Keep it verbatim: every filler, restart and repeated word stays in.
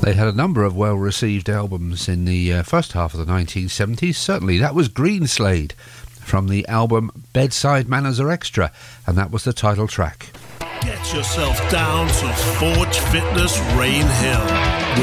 They had a number of well-received albums in the uh, first half of the nineteen seventies. Certainly, that was Greenslade from the album Bedside Manners Are Extra, and that was the title track. Get yourself down to Forge Fitness Rain Hill